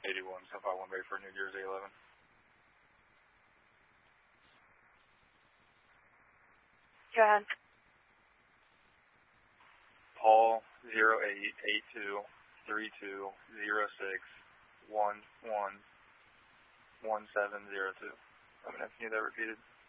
81, 751 Bayford, New Jersey, 11. Go ahead. Paul 08823206111702. Let me know if you need that repeated.